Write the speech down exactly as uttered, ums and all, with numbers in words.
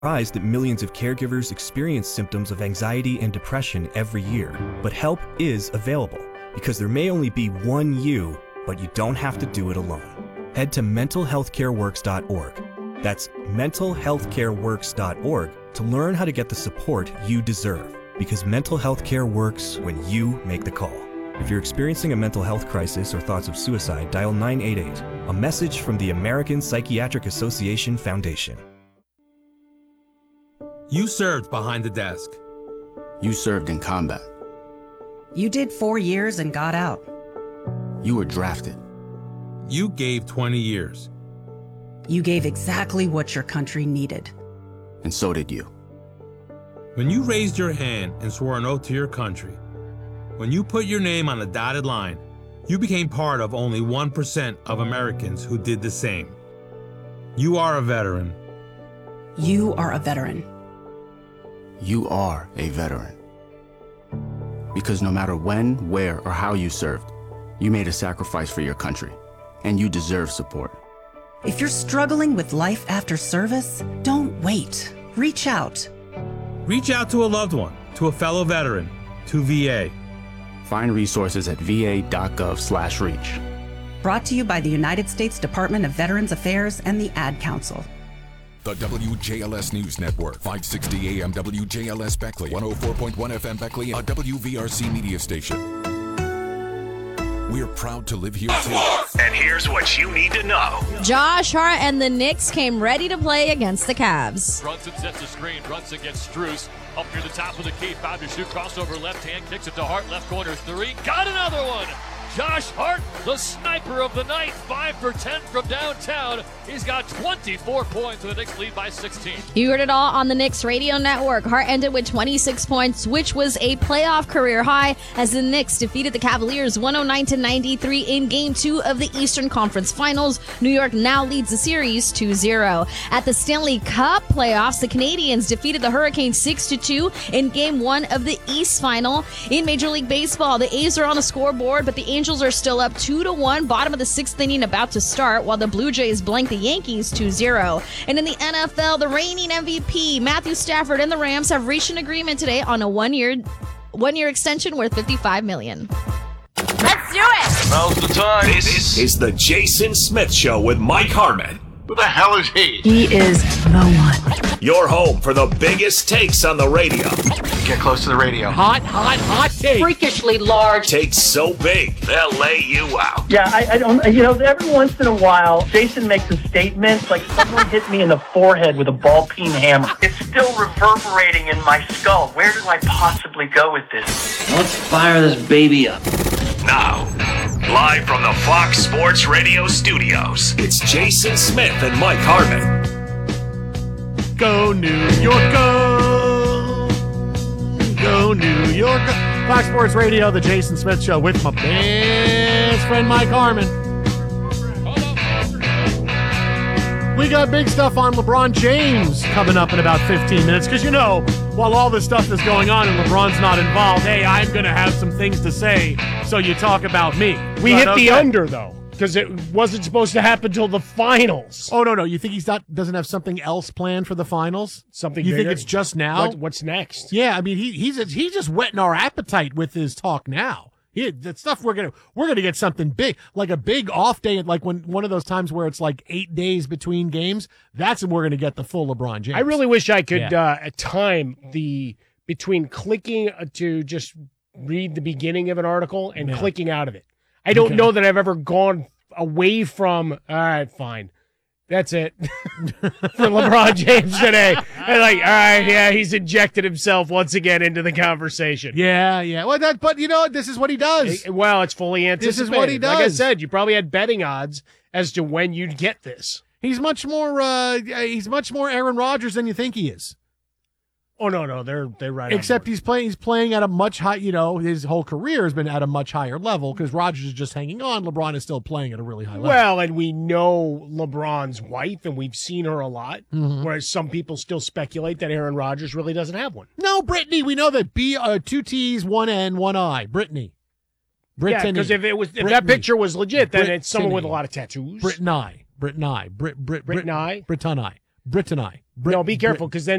Surprised that millions of caregivers experience symptoms of anxiety and depression every year. But help is available, because there may only be one you, but you don't have to do it alone. Head to mental health care works dot org. That's mental health care works dot org to learn how to get the support you deserve, because mental health care works when you make the call. If you're experiencing a mental health crisis or thoughts of suicide, dial nine eight eight, a message from the American Psychiatric Association Foundation. You served behind the desk. You served in combat. You did four years and got out. You were drafted. You gave twenty years. You gave exactly what your country needed. And so did you. When you raised your hand and swore an oath to your country, when you put your name on a dotted line, you became part of only one percent of Americans who did the same. You are a veteran. You are a veteran. You are a veteran. Because no matter when, where, or how you served, you made a sacrifice for your country, and you deserve support. If you're struggling with life after service, don't wait. Reach out. Reach out to a loved one, to a fellow veteran, to V A. Find resources at v a dot gov slash reach. Brought to you by the United States Department of Veterans Affairs and the Ad Council. The W J L S News Network, five sixty A M W J L S Beckley, one oh four point one F M Beckley, a W V R C media station. We're proud to live here too. And here's what you need to know. Josh Hart and the Knicks came ready to play against the Cavs. Brunson sets the screen. Brunson gets Strus. Up near the top of the key. Found to shoot. Crossover left hand. Kicks it to Hart. Left corner three. Got another one. Josh Hart, the sniper of the night, five for ten from downtown. He's got twenty-four points, and the Knicks lead by sixteen. You heard it all on the Knicks radio network. Hart ended with twenty-six points, which was a playoff career high, as the Knicks defeated the Cavaliers one oh nine to ninety-three in Game two of the Eastern Conference Finals. New York now leads the series two zero. At the Stanley Cup playoffs, the Canadiens defeated the Hurricanes six to two in Game one of the East Final. In Major League Baseball, the A's are on the scoreboard, but the Angels are still up two to one, bottom of the sixth inning about to start, while the Blue Jays blank the Yankees two zero. And in the N F L, the reigning M V P, Matthew Stafford, and the Rams have reached an agreement today on a one-year one-year extension worth fifty-five million dollars. Let's do it! Now's the time. This is the Jason Smith Show with Mike Harmon. Who the hell is he? He is no one. Your home for the biggest takes on the radio. Get close to the radio. Hot, hot, hot take. Freakishly large. Takes so big, they'll lay you out. Yeah, I, I don't, you know, every once in a while, Jason makes a statement like someone hit me in the forehead with a ball-peen hammer. It's still reverberating in my skull. Where do I possibly go with this? Let's fire this baby up. Now, live from the Fox Sports Radio studios, it's Jason Smith and Mike Harmon. Go New York, go! Go New York. Fox Sports Radio, the Jason Smith Show with my best friend Mike Harmon. We got big stuff on LeBron James coming up in about fifteen minutes, because, you know, while all this stuff is going on and LeBron's not involved, hey, I'm going to have some things to say, so you talk about me. We but, hit okay. the under, though, because it wasn't supposed to happen until the finals. Oh, no, no. You think he's not doesn't have something else planned for the finals? Something You bigger? think it's just now? What, what's next? Yeah, I mean, he, he's he's just whetting our appetite with his talk now. He, the stuff we're gonna we're gonna get something big, like a big off day, like when one of those times where it's like eight days between games. That's when we're gonna get the full LeBron James. I really wish I could Yeah. uh, time the between clicking to just read the beginning of an article and Yeah. clicking out of it. I don't Okay. know that I've ever gone away from. All right, fine. That's it for LeBron James today. And like, all right, yeah, he's injected himself once again into the conversation. Yeah, yeah. Well, that, but you know, this is what he does. It- well, it's fully anticipated. This is what he Like I does. said, you probably had betting odds as to when you'd get this. He's much more. Uh, he's much more Aaron Rodgers than you think he is. Oh no, no, they're they're right. on Except board. he's playing. He's playing at a much high. You know, his whole career has been at a much higher level because Rodgers is just hanging on. LeBron is still playing at a really high level. Well, and we know LeBron's wife, and we've seen her a lot. Mhm. Whereas some people still speculate that Aaron Rodgers really doesn't have one. No, Brittany. We know that B uh, two T's, one N, one I. Brittany. Brittany. Yeah, because if it was if that Brittany. picture was legit, then Brittany. it's someone with a lot of tattoos. Brittany. Brittany. Brit. Brit. Brittany. Brittany. Brittany. no, be careful because then